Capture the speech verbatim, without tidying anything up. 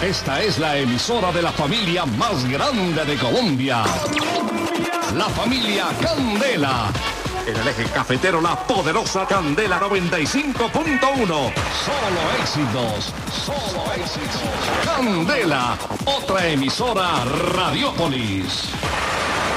Esta es la emisora de la familia más grande de Colombia. La familia Candela. En el eje cafetero, la poderosa Candela noventa y cinco punto uno. Solo éxitos, solo éxitos. Candela, otra emisora Radiopolis.